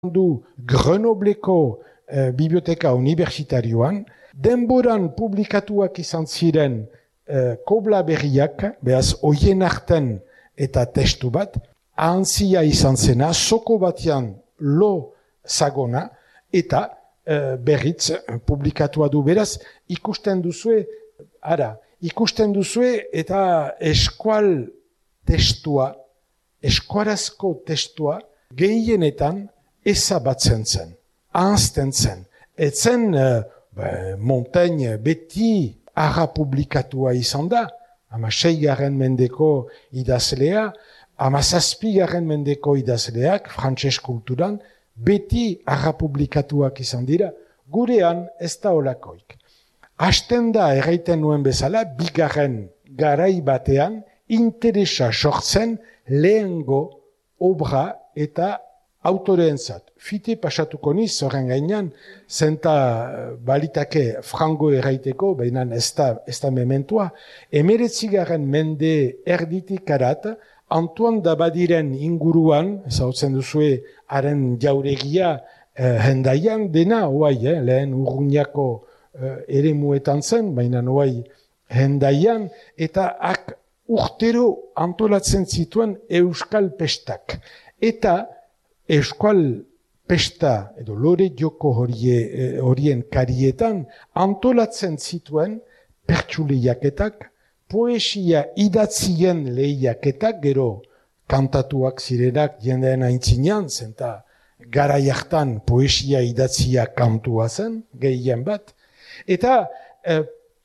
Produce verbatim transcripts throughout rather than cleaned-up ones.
du Grenobleko eh, biblioteka universitarioan, denboran publikatuak izan ziren eh, kobla berriak, behaz hoien arten eta testu bat, ahantzia izan zena, soko batean lo zagona, eta eh, berriz publikatua du. Beraz, ikusten duzue, ara, ikusten duzue eta eskual testua, eskuarazko testua, gehienetan ezabatzen zen, ahazten zen. Etzen uh, Montaigne beti arra publikatua izan da, ama seigarren mendeko idazlea, ama zazpigarren mendeko idazleak, frantses kulturan, beti arra publikatuak izan dira, gurean ez da olakoik. Hasten da erraiten nuen bezala, bigarren garai batean, interesa sortzen lehengo obra eta autoreentzat. Fite pasatuko niz, horren gainean, zenta balitake frango erraiteko, baina ez da, ez da mementua, emeretzigaren mende erditik arat, Antoine Dabadiren inguruan, ezautzen duzue, haren jauregia eh, hendaian, dena, oai, eh, lehen urruñako eh, ere muetan zen, baina oai hendaian, eta ak urtero antolatzen zituen euskal pestak. Eta euskal pesta edo lore joko horie, horien karietan antolatzen zituen pertsuleiaketak, poesia idatzien lehiaketak, gero kantatuak zirenak jendeen aintzinean, zenta garai hartan poesia idatzia kantua zen, gehien bat, eta eh,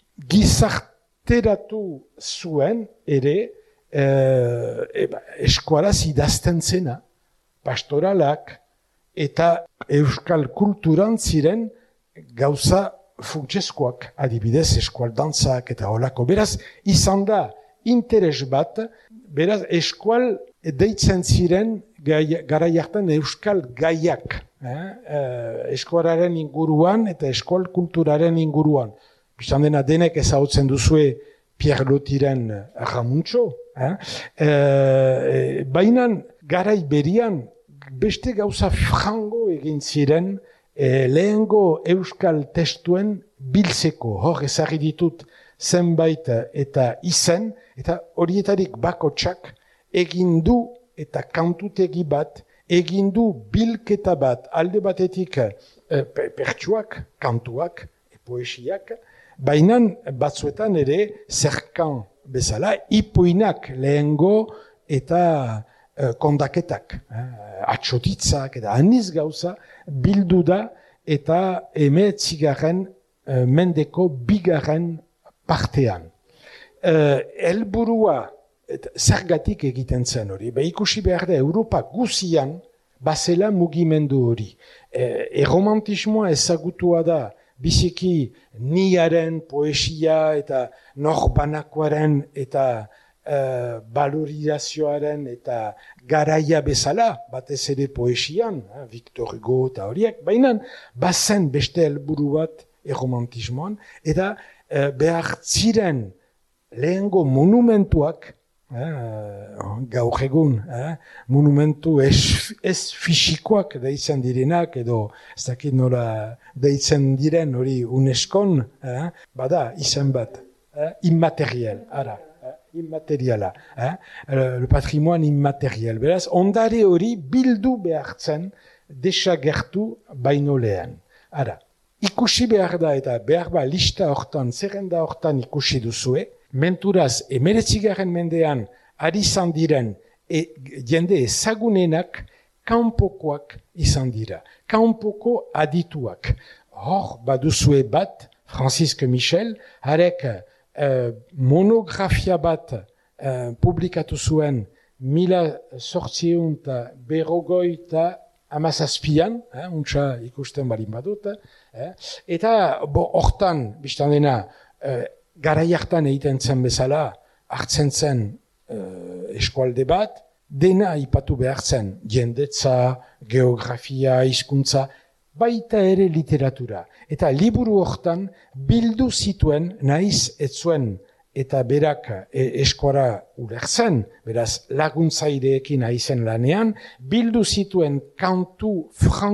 gizarteratu zuen ere eh, eskualaz idazten zena, pastoralak eta euskal kulturan ziren gauza funtsezkoak, adibidez eskualdantzak eta holako. Beraz, izan da interes bat, beraz, eskual deitzen ziren garai hartan euskal gaiak, eh? eh, eskualaren inguruan eta eskual kulturaren inguruan. Biztan dena denek ezagutzen duzue Pierre Lotiren Ramuntxo, eh? eh, bainan garai berian beste gauza frango egin ziren eh, lehengo euskal testuen biltzeko. Hor ezarri ditut zenbait eta izen, eta horietarik bakotsak egin du eta kantutegi bat, egin du bilketa bat, alde batetik eh, pertsuak, kantuak, poesiak, bainan batzuetan ere zerkan bezala, ipuinak lehengo eta uh, kondaketak, eh, atxotitzak eta aniz gauza bildu da eta emeetzigarren uh, mendeko bigarren partean. Uh, elburua zergatik egiten zen hori, be ikusi behar da Europa guzian bazela mugimendu hori. Uh, erromantismoa ezagutua da biziki niaren poesia eta norbanakoaren eta uh, valorizazioaren eta garaia bezala, batez ere poesian, eh, Victor Hugo eta horiek, baina bazen beste helburu bat erromantismoan, eta uh, behar ziren lehengo monumentuak, eh, gaur egun, eh, monumentu ez, ez fisikoak deitzen direnak, edo ez dakit nola deitzen diren hori UNESCOn, eh, bada izen bat, eh, immateriel, ara, eh, immateriala, eh, le patrimoine immateriel. Beraz, ondare hori bildu behartzen desagertu baino lehen. Ara, ikusi behar da eta behar ba lista hortan, zerrenda hortan ikusi duzue, menturaz, emeretzigarren mendean ari izan diren e, jende ezagunenak kanpokoak izan dira. Kanpoko adituak. Hor, baduzue bat, Francisque Michel, harek eh, monografia bat eh, publikatu zuen mila sortziehun eta berrogeita hamazazpian, eh, untsa ikusten balin badut, eh, eta bo, hortan, biztan dena, eh, garai hartan egiten zen bezala, hartzen zen uh, eskualde bat, dena ipatu behar zen, jendetza, geografia, hizkuntza, baita ere literatura. Eta liburu hortan bildu zituen, naiz ez zuen eta berak e, eskora ulertzen, beraz laguntzaileekin aizen lanean, bildu zituen kantu